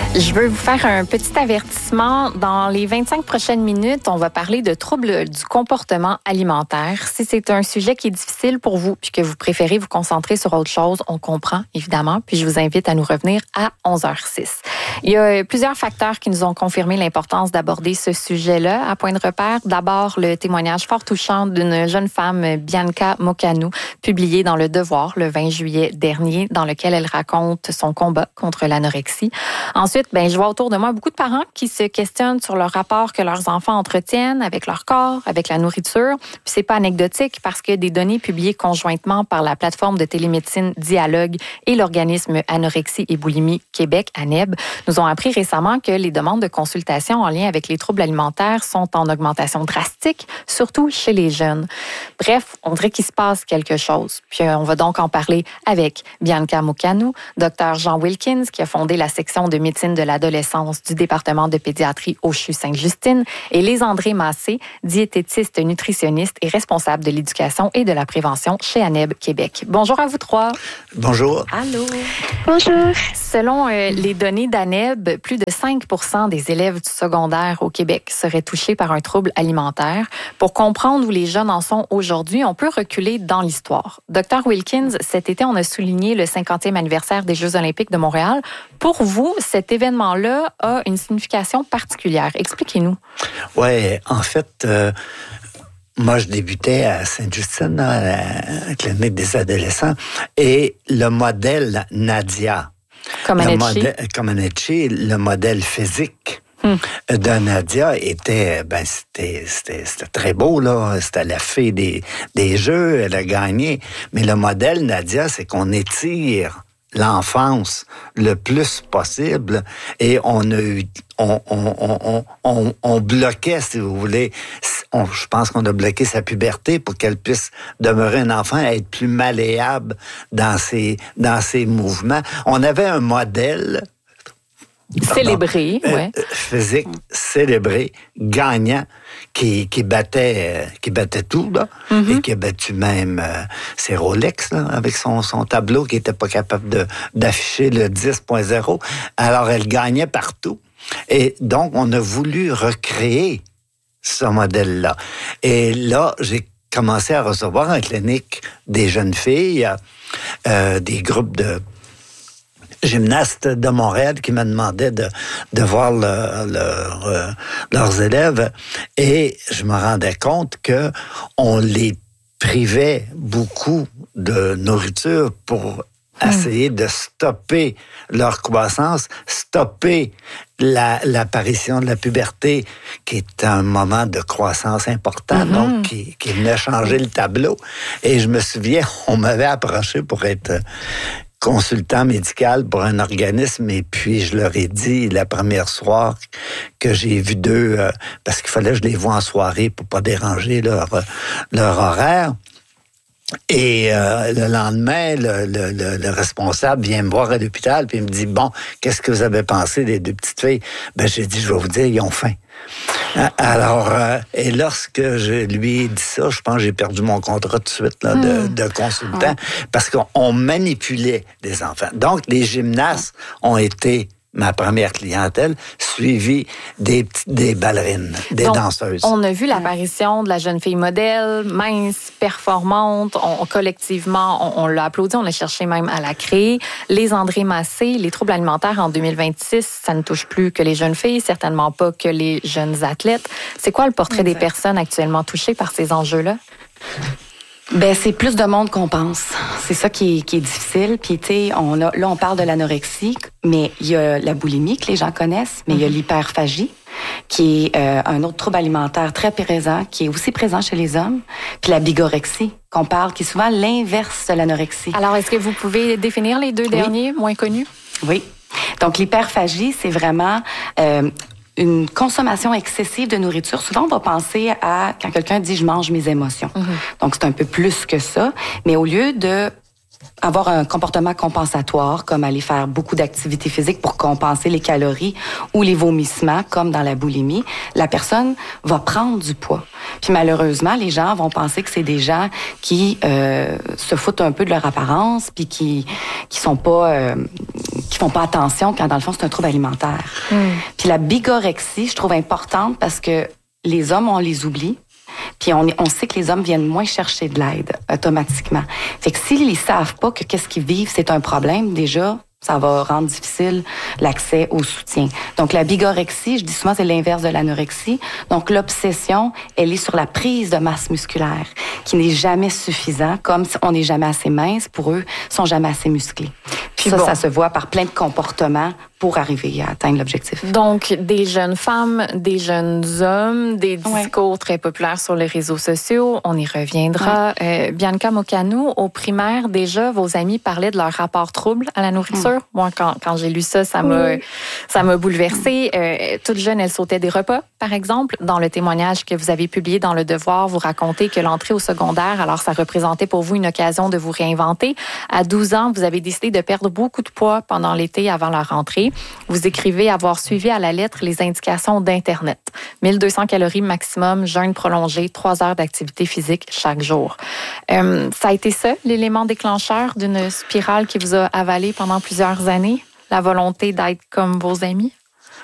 Je veux vous faire un petit avertissement. Dans les 25 prochaines minutes, on va parler de troubles du comportement alimentaire. Si c'est un sujet qui est difficile pour vous puis que vous préférez vous concentrer sur autre chose, on comprend, évidemment. Puis je vous invite à nous revenir à 11h06. Il y a plusieurs facteurs qui nous ont confirmé l'importance d'aborder ce sujet-là. À point de repère, d'abord, le témoignage fort touchant d'une jeune femme, Bianca Mocanu, publié dans Le Devoir le 20 juillet dernier, dans lequel elle raconte son combat contre l'anorexie. Ensuite, je vois autour de moi beaucoup de parents qui se questionnent sur le rapport que leurs enfants entretiennent avec leur corps, avec la nourriture. Puis c'est pas anecdotique parce que des données publiées conjointement par la plateforme de télémédecine Dialogue et l'organisme Anorexie et Boulimie Québec, ANEB, nous ont appris récemment que les demandes de consultation en lien avec les troubles alimentaires sont en augmentation drastique, surtout chez les jeunes. Bref, on dirait qu'il se passe quelque chose. Puis on va donc en parler avec Bianca Mocanu, Dr Jean Wilkins, qui a fondé la section de médecine de l'adolescence du département de pédiatrie au CHU Sainte-Justine, et Lise-Andrée Massé, diététiste, nutritionniste et responsable de l'éducation et de la prévention chez ANEB Québec. Bonjour à vous trois. Bonjour. Allô. Bonjour. Selon les données d'ANEB, plus de 5% des élèves du secondaire au Québec seraient touchés par un trouble alimentaire. Pour comprendre où les jeunes en sont aujourd'hui, on peut reculer dans l'histoire. Dr Wilkins, cet été, on a souligné le 50e anniversaire des Jeux olympiques de Montréal. Pour vous, cet événement-là a une signification particulière. Expliquez-nous. Oui, en fait, moi, je débutais à Sainte-Justine, à la clinique des adolescents, et le modèle Nadia, Comaneci, le modèle physique de Nadia était, c'était très beau, là. C'était la fée des Jeux, elle a gagné. Mais le modèle Nadia, c'est qu'on étire l'enfance le plus possible, et on bloquait, si vous voulez, je pense qu'on a bloqué sa puberté pour qu'elle puisse demeurer un enfant, être plus malléable dans ses mouvements. On avait un modèle célébré, physique célébré, gagnant, qui battait tout, là, et qui a battu même ses Rolex, là, avec son tableau qui était pas capable d'afficher le 10.0. Alors, elle gagnait partout. Et donc, on a voulu recréer ce modèle-là. Et là, j'ai commencé à recevoir en clinique des jeunes filles, des groupes de gymnastes de Montréal qui me demandaient de voir leurs élèves, et je me rendais compte que on les privait beaucoup de nourriture pour essayer de stopper leur croissance, stopper l'apparition de la puberté, qui est un moment de croissance important, donc qui venait changer le tableau. Et je me souviens, on m'avait approché pour être consultant médical pour un organisme, et puis je leur ai dit la première soir que j'ai vu d'eux, parce qu'il fallait que je les voie en soirée pour pas déranger leur horaire. Et le lendemain, le responsable vient me voir à l'hôpital, puis il me dit, bon, qu'est-ce que vous avez pensé des deux petites filles? J'ai dit, je vais vous dire, ils ont faim. Alors, et lorsque je lui ai dit ça, je pense que j'ai perdu mon contrat tout de suite là, de consultant, parce qu'on manipulait les enfants. Donc, les gymnastes ont été ma première clientèle, suivie des ballerines, des danseuses. On a vu l'apparition de la jeune fille modèle, mince, performante. Collectivement, on l'a applaudi, on a cherché même à la créer. Lise-Andrée Massé, les troubles alimentaires en 2026, ça ne touche plus que les jeunes filles, certainement pas que les jeunes athlètes. C'est quoi le portrait des personnes actuellement touchées par ces enjeux-là? C'est plus de monde qu'on pense. C'est ça qui est difficile. Puis, tu sais, on parle de l'anorexie, mais il y a la boulimie que les gens connaissent, mais il y a l'hyperphagie, qui est un autre trouble alimentaire très présent, qui est aussi présent chez les hommes. Puis la bigorexie, qu'on parle, qui est souvent l'inverse de l'anorexie. Alors, est-ce que vous pouvez définir les deux derniers, moins connus? Oui. Donc, l'hyperphagie, c'est vraiment une consommation excessive de nourriture. Souvent, on va penser à quand quelqu'un dit « je mange mes émotions ». Donc, c'est un peu plus que ça. Mais au lieu de avoir un comportement compensatoire, comme aller faire beaucoup d'activités physiques pour compenser les calories ou les vomissements, comme dans la boulimie, la personne va prendre du poids. Puis malheureusement, les gens vont penser que c'est des gens qui se foutent un peu de leur apparence, puis qui font pas attention quand dans le fond c'est un trouble alimentaire. Puis la bigorexie, je trouve importante parce que les hommes, on les oublie. Puis on sait que les hommes viennent moins chercher de l'aide automatiquement. Fait que s'ils ne savent pas que qu'est-ce qu'ils vivent, c'est un problème, déjà, ça va rendre difficile l'accès au soutien. Donc, la bigorexie, je dis souvent, c'est l'inverse de l'anorexie. Donc, l'obsession, elle est sur la prise de masse musculaire, qui n'est jamais suffisant, comme si on n'est jamais assez mince, pour eux, ils sont jamais assez musclés. Puis ça se voit par plein de comportements pour arriver à atteindre l'objectif. Donc, des jeunes femmes, des jeunes hommes, des discours très populaires sur les réseaux sociaux, on y reviendra. Bianca Mocanu, au primaire, déjà, vos amis parlaient de leur rapport trouble à la nourriture. Moi, quand j'ai lu ça, ça m'a bouleversée. Toute jeune, elle sautait des repas, par exemple. Dans le témoignage que vous avez publié dans Le Devoir, vous racontez que l'entrée au secondaire, alors ça représentait pour vous une occasion de vous réinventer. À 12 ans, vous avez décidé de perdre beaucoup de poids pendant l'été avant la rentrée. Vous écrivez avoir suivi à la lettre les indications d'Internet. 1200 calories maximum, jeûne prolongé, 3 heures d'activité physique chaque jour. Ça a été ça, l'élément déclencheur d'une spirale qui vous a avalé pendant plusieurs années? La volonté d'être comme vos amis?